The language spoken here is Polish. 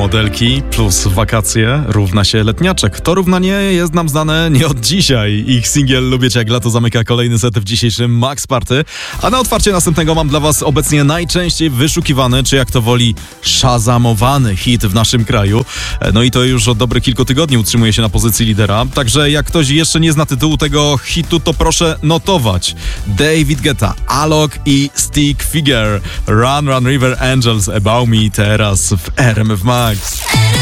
Modelki plus wakacje równa się letniaczek. To równanie jest nam znane nie od dzisiaj. Ich singiel Lubię Cię jak lato zamyka kolejny set w dzisiejszym Max Party. A na otwarcie następnego mam dla Was obecnie najczęściej wyszukiwany, czy jak to woli, szazamowany hit w naszym kraju. No i to już od dobrych kilku tygodni utrzymuje się na pozycji lidera. Także jak ktoś jeszcze nie zna tytułu tego hitu, to proszę notować. David Guetta, Alok i Stick Figure. Run Run River Angels About Me teraz w RMF Max.